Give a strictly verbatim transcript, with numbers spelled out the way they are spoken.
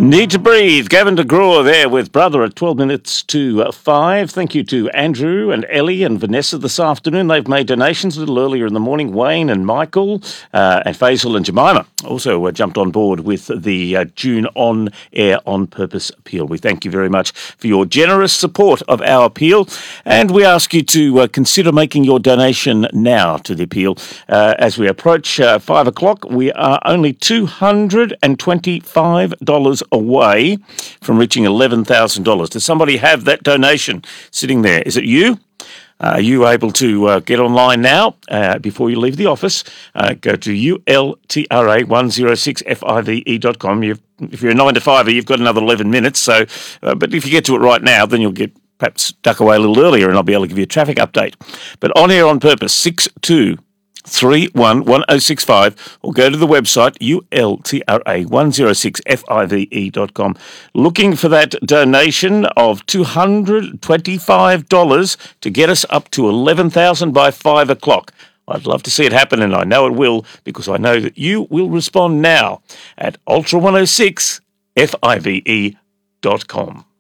Need to Breathe. Gavin DeGraw there with Brother at twelve minutes to five. Thank you to Andrew and Ellie and Vanessa this afternoon. They've made donations a little earlier in the morning. Wayne and Michael uh, and Faisal and Jemima also uh, jumped on board with the uh, June On Air On Purpose appeal. We thank you very much for your generous support of our appeal, and we ask you to uh, consider making your donation now to the appeal. Uh, as we approach uh, five o'clock, we are only two hundred twenty-five dollars away from reaching eleven thousand dollars. Does somebody have that donation sitting there? Is it you? Uh, are you able to uh, get online now uh, before you leave the office? Uh, go to U L T R A one oh six F I V E dot com. You've, if you're a nine to fiver, you've got another eleven minutes. So, uh, but if you get to it right now, then you'll get perhaps duck away a little earlier and I'll be able to give you a traffic update. But On Air On Purpose, six two three one one oh six five, or go to the website U L T R A one oh six F I V E dot com. Looking for that donation of two hundred twenty-five dollars to get us up to eleven thousand dollars by five o'clock. I'd love to see it happen, and I know it will, because I know that you will respond now at ultra one oh six F I V E dot com.